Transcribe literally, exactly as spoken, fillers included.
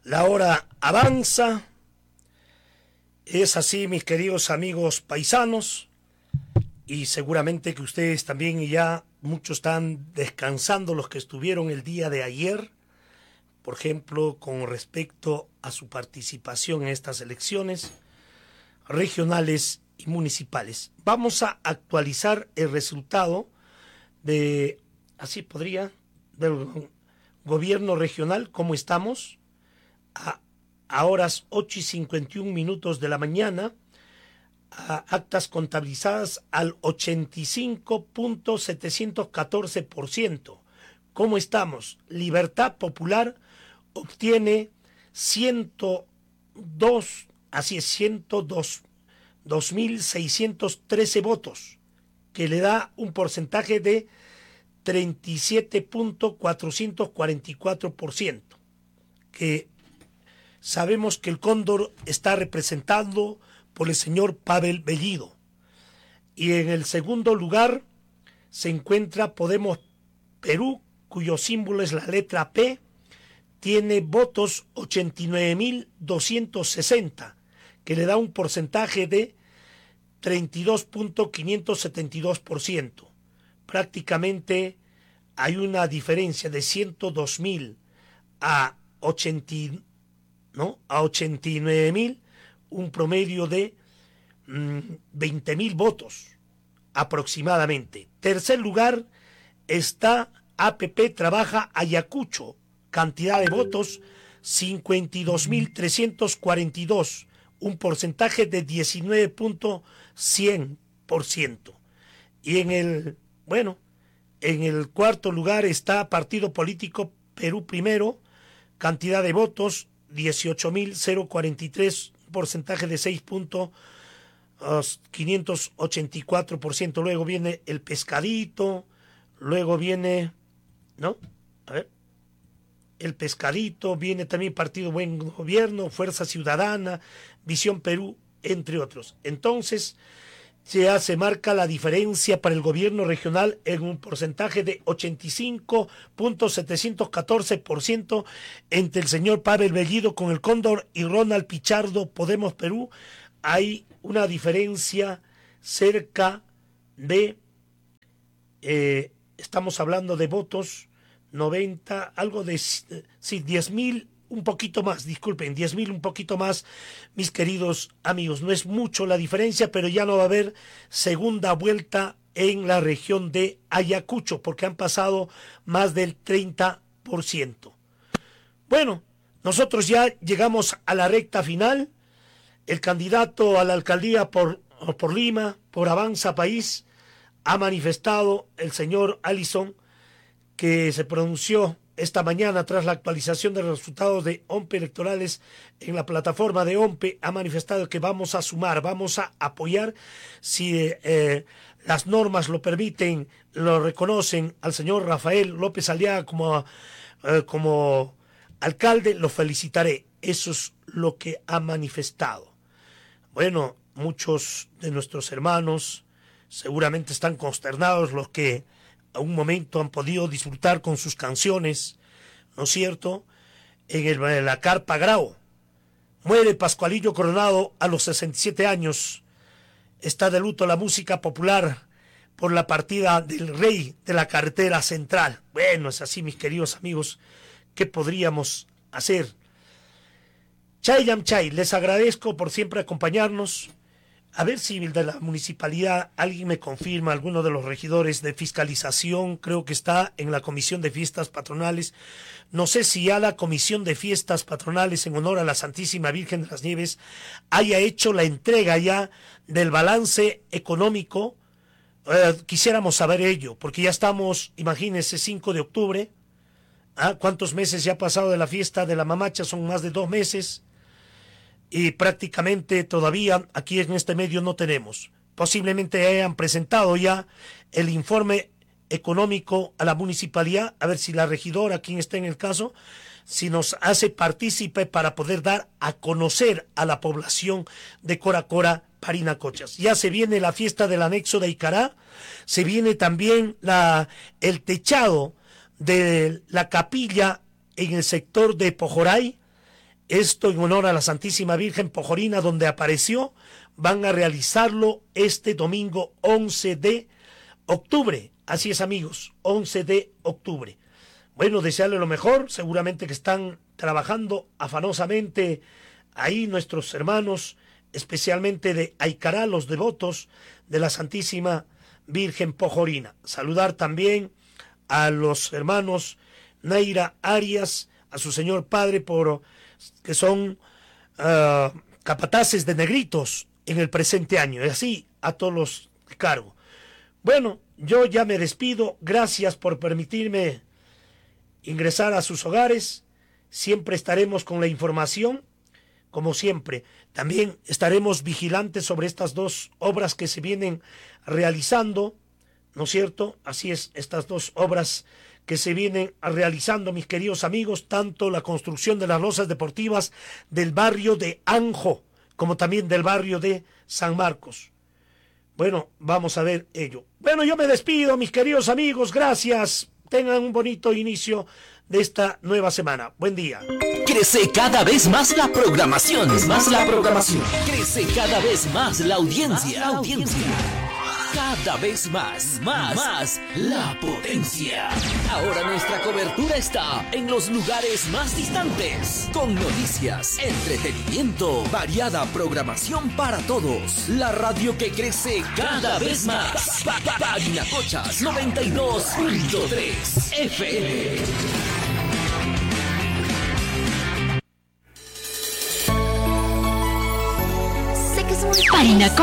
La hora avanza. Es así, mis queridos amigos paisanos, y seguramente que ustedes también ya muchos están descansando, los que estuvieron el día de ayer, por ejemplo, con respecto a su participación en estas elecciones regionales y municipales. Vamos a actualizar el resultado de, así podría, del gobierno regional, cómo estamos a, a horas ocho y cincuenta y un minutos de la mañana, a actas contabilizadas al ochenta y cinco punto setecientos catorce por ciento. ¿Cómo estamos? Libertad Popular obtiene ciento dos, así es, ciento dos mil seiscientos trece votos, que le da un porcentaje de treinta y siete punto cuatrocientos cuarenta y cuatro por ciento, que sabemos que el Cóndor está representado por el señor Pavel Bellido. Y en el segundo lugar se encuentra Podemos Perú, cuyo símbolo es la letra P, tiene votos ochenta y nueve mil doscientos sesenta, que le da un porcentaje de treinta y dos punto quinientos setenta y dos por ciento. Prácticamente hay una diferencia de ciento dos mil a ochenta, ¿no? a ochenta y nueve mil, un promedio de mmm, veinte mil votos aproximadamente. Tercer lugar está A P P Trabaja Ayacucho, cantidad de votos cincuenta y dos mil trescientos cuarenta y dos, un porcentaje de diecinueve punto cien por ciento. Y en el, bueno, en el cuarto lugar está Partido Político Perú Primero, cantidad de votos dieciocho mil cuarenta y tres, un porcentaje de seis punto quinientos ochenta y cuatro por ciento. Luego viene El Pescadito, luego viene, ¿no? A ver. El Pescadito, viene también Partido Buen Gobierno, Fuerza Ciudadana, Visión Perú, entre otros. Entonces, ya se marca la diferencia para el gobierno regional en un porcentaje de ochenta y cinco punto setecientos catorce por ciento entre el señor Pavel Bellido con el Cóndor y Ronald Pichardo, Podemos Perú. Hay una diferencia cerca de, eh, estamos hablando de votos, noventa, algo de, sí, diez mil, un poquito más, disculpen, diez mil, un poquito más, mis queridos amigos. No es mucho la diferencia, pero ya no va a haber segunda vuelta en la región de Ayacucho, porque han pasado más del treinta por ciento. Bueno, nosotros ya llegamos a la recta final. El candidato a la alcaldía por, por Lima, por Avanza País, ha manifestado, el señor Allison, que se pronunció esta mañana tras la actualización de los resultados de O M P E electorales en la plataforma de O M P E, ha manifestado que vamos a sumar, vamos a apoyar, si eh, las normas lo permiten, lo reconocen, al señor Rafael López Aliaga como, eh, como alcalde, lo felicitaré. Eso es lo que ha manifestado. Bueno, muchos de nuestros hermanos seguramente están consternados, los que a un momento han podido disfrutar con sus canciones, ¿no es cierto? En, el, en la Carpa Grau. Muere Pascualillo Coronado a los sesenta y siete años. Está de luto la música popular por la partida del rey de la carretera central. Bueno, es así, mis queridos amigos. ¿Qué podríamos hacer? Chay Yam Chay, les agradezco por siempre acompañarnos. A ver si de la municipalidad alguien me confirma, alguno de los regidores de fiscalización, creo que está en la comisión de fiestas patronales. No sé si ya la comisión de fiestas patronales en honor a la Santísima Virgen de las Nieves haya hecho la entrega ya del balance económico. Eh, quisiéramos saber ello, porque ya estamos, imagínense, cinco de octubre. ¿Ah? ¿Cuántos meses ya ha pasado de la fiesta de la mamacha? Son más de dos meses. Y prácticamente todavía aquí en este medio no tenemos. Posiblemente hayan presentado ya el informe económico a la municipalidad, a ver si la regidora, quien está en el caso, si nos hace partícipe para poder dar a conocer a la población de Coracora, Parinacochas. Ya se viene la fiesta del anexo de Icará, se viene también la, el techado de la capilla en el sector de Pojoray, Esto en honor a la Santísima Virgen Pojorina, donde apareció. Van a realizarlo este domingo once de octubre. Así es, amigos, once de octubre. Bueno, desearle lo mejor. Seguramente que están trabajando afanosamente ahí nuestros hermanos, especialmente de Aicará, los devotos de la Santísima Virgen Pojorina. Saludar también a los hermanos Naira Arias, a su señor padre, por que son uh, capataces de negritos en el presente año, y así a todos los de cargo. Bueno, yo ya me despido. Gracias por permitirme ingresar a sus hogares. Siempre estaremos con la información, como siempre. También estaremos vigilantes sobre estas dos obras que se vienen realizando, ¿no es cierto? Así es, estas dos obras que se vienen realizando, mis queridos amigos, tanto la construcción de las losas deportivas del barrio de Anjo, como también del barrio de San Marcos. Bueno, vamos a ver ello. Bueno, yo me despido, mis queridos amigos, gracias. Tengan un bonito inicio de esta nueva semana. Buen día. Crece cada vez más la programación, más la programación. Crece cada vez más la audiencia, la audiencia. Cada vez más, más, más la potencia. Ahora nuestra cobertura está en los lugares más distantes, con noticias, entretenimiento, variada programación para todos. La radio que crece cada vez más. Pa -pa Parinacochas noventa y dos punto tres F M. Parinacochas